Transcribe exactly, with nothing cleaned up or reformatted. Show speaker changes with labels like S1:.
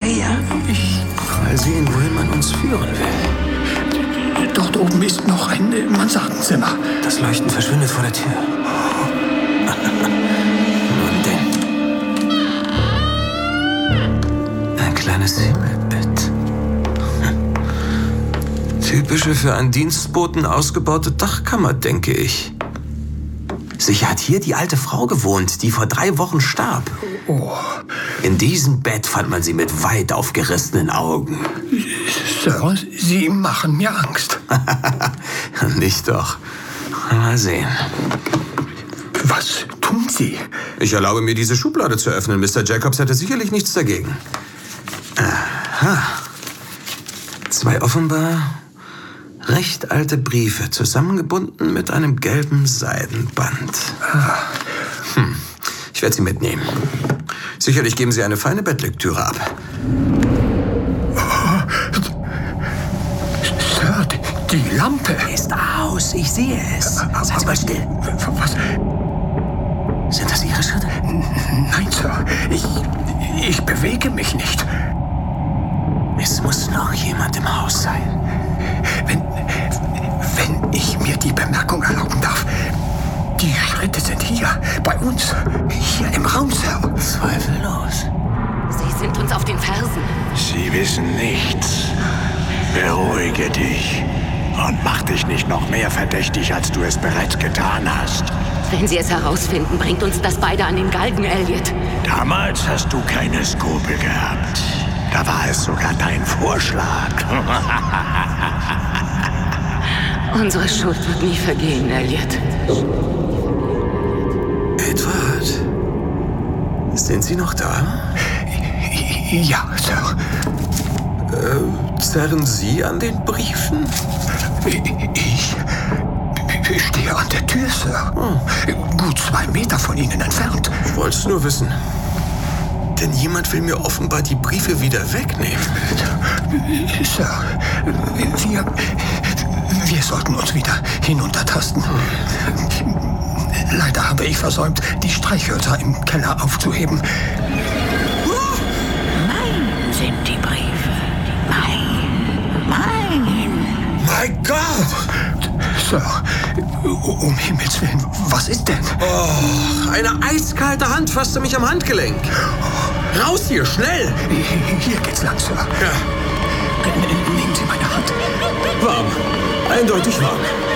S1: her?
S2: Ich...
S1: Weil sehen, wohin man uns führen will.
S2: Dort oben ist noch ein Mansardenzimmer.
S1: Das Leuchten verschwindet vor der Tür. Nun denn. Ein kleines Himmelbett. Typische für einen Dienstboten ausgebaute Dachkammer, denke ich. Sicher hat hier die alte Frau gewohnt, die vor drei Wochen starb.
S2: Oh.
S1: In diesem Bett fand man sie mit weit aufgerissenen Augen.
S2: Sir, Sie machen mir Angst.
S1: Nicht doch. Mal sehen.
S2: Was tun Sie?
S1: Ich erlaube mir, diese Schublade zu öffnen. Mister Jacobs hätte sicherlich nichts dagegen. Aha. Zwei offenbar recht alte Briefe, zusammengebunden mit einem gelben Seidenband. Hm. Ich werde sie mitnehmen. Sicherlich geben sie eine feine Bettlektüre ab.
S2: Oh. Sir, die Lampe.
S1: Ist aus, ich sehe es. Seid mal still.
S2: Was?
S1: Sind das Ihre Schritte?
S2: Nein, Sir. Ich, ich bewege mich nicht.
S1: Es muss noch jemand im Haus sein.
S2: Wenn, wenn ich mir die Bemerkung erlauben darf, die Schritte sind hier, bei uns, hier im Raum, Sir.
S1: Zweifellos.
S3: Sie sind uns auf den Fersen.
S4: Sie wissen nichts. Beruhige dich und mach dich nicht noch mehr verdächtig, als du es bereits getan hast.
S3: Wenn Sie es herausfinden, bringt uns das beide an den Galgen, Elliot.
S4: Damals hast du keine Skrupel gehabt. Da war es sogar dein Vorschlag.
S3: Unsere Schuld wird nie vergehen, Elliot.
S1: Edward, sind Sie noch da?
S2: Ja, Sir.
S1: Äh, zerren Sie an den Briefen?
S2: Ich, ich stehe an der Tür, Sir. Oh. Gut zwei Meter von Ihnen entfernt.
S1: Ich wollte es nur wissen. Denn jemand will mir offenbar die Briefe wieder wegnehmen.
S2: Sir, wir, wir sollten uns wieder hinuntertasten. Leider habe ich versäumt, die Streichhölzer im Keller aufzuheben.
S5: Mein sind die Briefe. Mein. Mein.
S1: Mein Gott!
S2: Sir, um Himmels Willen, was ist denn?
S1: Oh, eine eiskalte Hand fasste mich am Handgelenk. Raus hier, schnell!
S2: Hier geht's lang, Sir.
S1: Ja.
S2: Nehmen Sie meine Hand.
S1: Warm. Eindeutig warm.